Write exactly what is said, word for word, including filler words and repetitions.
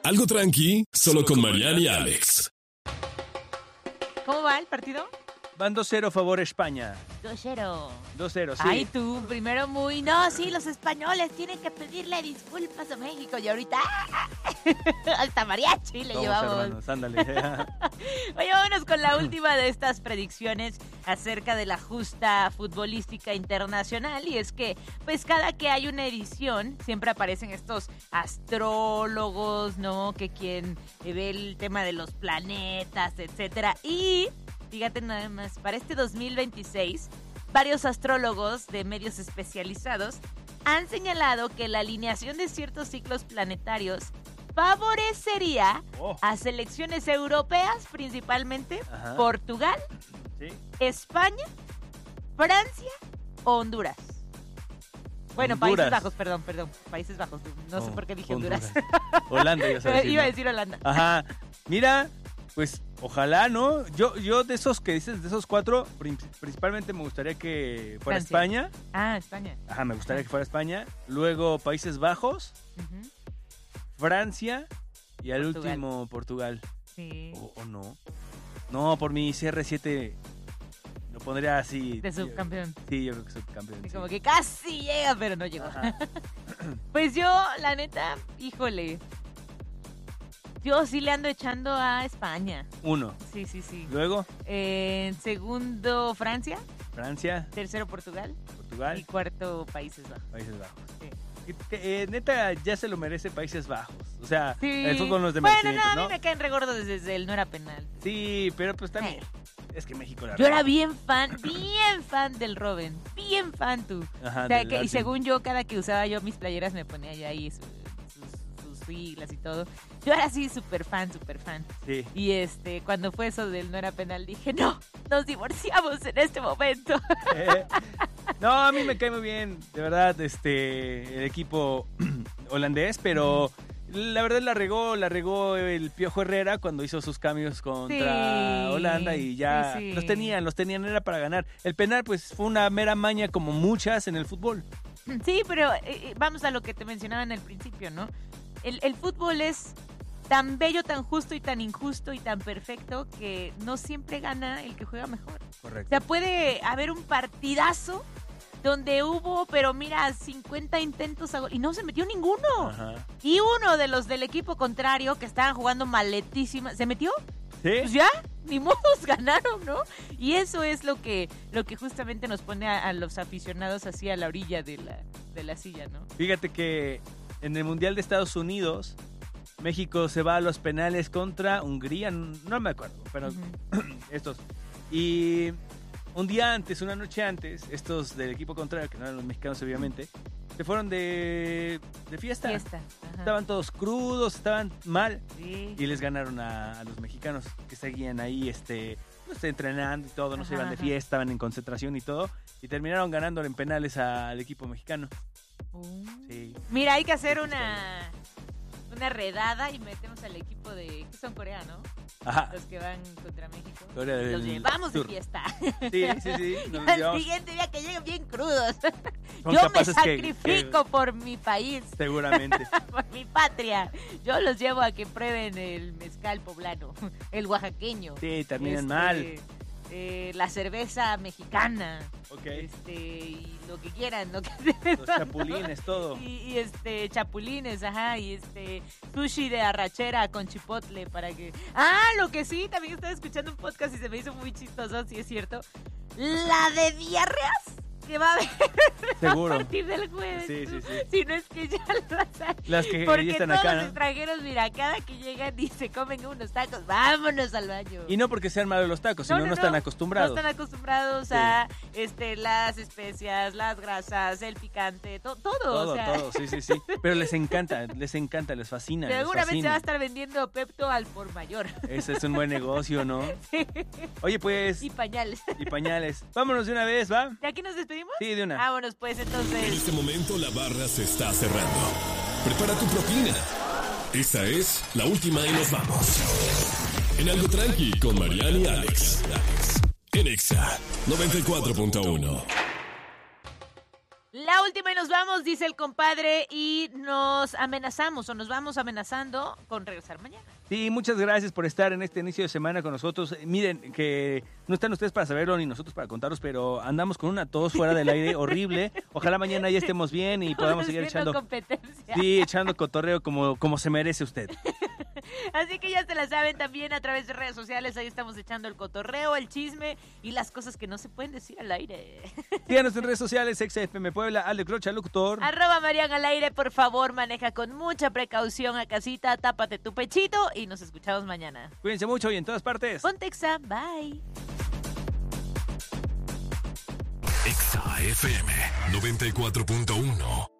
Algo tranqui, solo con Mariana y Alex. ¿Cómo va el partido? Van dos cero favor España. dos cero. dos cero, sí. Ay, tú, primero muy... No, sí, los españoles tienen que pedirle disculpas a México. Y ahorita... hasta mariachi le Todos, llevamos. hermanos, ándale. Oye, vámonos con la última de estas predicciones acerca de la justa futbolística internacional. Y es que, pues, cada que hay una edición, siempre aparecen estos astrólogos, ¿no? Que quien ve el tema de los planetas, etcétera. Y... fíjate nada más, para este dos mil veintiséis, varios astrólogos de medios especializados han señalado que la alineación de ciertos ciclos planetarios favorecería Oh. a selecciones europeas, principalmente Ajá. Portugal, Sí. España, Francia o Honduras. Bueno, Honduras. Países Bajos, perdón, perdón, Países Bajos. No sé Oh, por qué dije Honduras. Honduras. Holanda, ya sabes. Iba a ¿no? decir Holanda. Ajá. Mira, pues ojalá, ¿no? Yo, yo de esos que dices, de esos cuatro, prin- principalmente me gustaría que fuera Francia. España. Ah, España. Ajá, me gustaría que fuera España. Luego Países Bajos, Ujú. Francia y al Portugal. último Portugal. Sí. ¿O o no? No, por mi C R siete lo pondría así. De subcampeón. Sí, yo creo que subcampeón. Y sí. como que casi llega, pero no llegó. Ajá. Pues yo, la neta, híjole. Yo sí le ando echando a España. Uno. Sí, sí, sí. Luego Eh, en segundo, Francia. Francia, Tercero, Portugal. Y Portugal, cuarto, Países Bajos. Países Bajos. Sí. Que- que, eh, neta, ya se lo merece Países Bajos. O sea, Sí. el fútbol no es de Bueno, no, merecimientos, a mí ¿no? me caen regordos desde el no era penal. Sí, pero pues también. Eh. Es que México la Yo era regó. bien fan, bien fan del Robin. Bien fan tú. Ajá, O sea, del que, y Arsenal. según yo, cada que usaba yo mis playeras me ponía ya ahí su- sus, sus siglas y todo. Yo era así súper fan, súper fan. Sí. Y este, cuando fue eso del no era penal, dije, no, nos divorciamos en este momento. Eh, no, a mí me cae muy bien, de verdad, este, el equipo holandés, pero la verdad la regó, la regó el Piojo Herrera cuando hizo sus cambios contra Sí, Holanda y ya sí, sí. los tenían, los tenían, era para ganar. El penal pues fue una mera maña como muchas en el fútbol. Sí, pero eh, eh, vamos a lo que te mencionaba en el principio, ¿no? El, el fútbol es tan bello, tan justo y tan injusto y tan perfecto que no siempre gana el que juega mejor. O Correcto. sea, puede haber un partidazo donde hubo, pero mira, cincuenta intentos a gol y no se metió ninguno. Ajá. Y uno de los del equipo contrario que estaban jugando maletísima, ¿se metió? Pues ¿Sí? ya, ni modos, ganaron, ¿no? Y eso es lo que, lo que justamente nos pone a, a los aficionados así a la orilla de la, de la silla, ¿no? Fíjate que en el Mundial de Estados Unidos, México se va a los penales contra Hungría, no me acuerdo, pero Ujú. estos. Y un día antes, una noche antes, estos del equipo contrario, que no eran los mexicanos obviamente, se fueron de, de fiesta. Fiesta. Ajá. Estaban todos crudos, estaban mal Sí. y les ganaron a, a los mexicanos que seguían ahí este, pues, entrenando y todo, no se Ajá, iban de ajá. fiesta, estaban en concentración y todo, y terminaron ganando en penales al equipo mexicano. Uh. Sí. Mira, hay que hacer Sí, una, una redada y metemos al equipo de... ¿Qué son Corea, no? Ajá. Los que van contra México. Corea del Los llevamos de Sur. fiesta. Sí, sí, sí. Nos Al llevamos- siguiente día que lleguen bien crudos. Son Yo me capaces que- sacrifico por mi país, Seguramente. por mi patria. Yo los llevo a que prueben el mezcal poblano, el oaxaqueño. Sí, terminan este, mal. eh, la cerveza mexicana. Ok. Este, y lo que quieran, lo que Los chapulines, todo. Y, y, este, chapulines, ajá, y este, sushi de arrachera con chipotle para que... Ah, lo que sí, también estaba escuchando un podcast y se me hizo muy chistoso, sí es cierto. La de diarreas que va a haber Seguro. a partir del jueves. Sí, sí, sí. Si no es que ya las hay. Las que Porque ya están todos acá, los ¿no? extranjeros, mira, cada que llegan y se comen unos tacos, vámonos al baño. Y no porque sean malos los tacos, sino no, están acostumbrados. No están acostumbrados Sí. a este, las especias, las grasas, el picante, to- todo. Todo, o sea, todo, sí, sí, sí. Pero les encanta, les encanta, les fascina. les seguramente fascina. va a estar vendiendo Pepto al por mayor. Ese es un buen negocio, ¿no? Oye, pues, Y pañales. y pañales. Vámonos de una vez, ¿va? ¿De aquí nos despedimos? Sí, de una. Vámonos pues En entonces. este momento la barra se está cerrando. Prepara tu propina. Esa es la última y nos vamos. En Algo Tranqui con Mariana y Alex. En Exa noventa y cuatro punto uno. La la última y nos vamos, dice el compadre, y nos amenazamos o nos vamos amenazando con regresar mañana. Sí, muchas gracias por estar en este inicio de semana con nosotros. Miren, que no están ustedes para saberlo ni nosotros para contaros, pero andamos con una tos fuera del aire horrible. Ojalá mañana ya estemos bien y podamos seguir echando competencia. Sí, echando cotorreo como, como se merece usted. Así que ya se la saben también a través de redes sociales. Ahí estamos echando el cotorreo, el chisme y las cosas que no se pueden decir al aire. Síganos en redes sociales, Exa F M Puebla, Alex Rocha, locutor. Arroba Marian al aire, por favor, maneja con mucha precaución a casita, tápate tu pechito y nos escuchamos mañana. Cuídense mucho y en todas partes. Ponte Exa, bye. Exa F M noventa y cuatro punto uno.